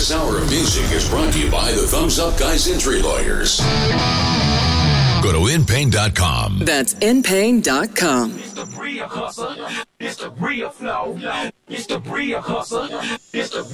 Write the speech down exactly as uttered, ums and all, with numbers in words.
This hour of music is brought to you by the Thumbs Up Guys Injury Lawyers. Go to in pain dot com. That's in pain dot com. It's the real hustle. It's the real flow. It's the real hustle.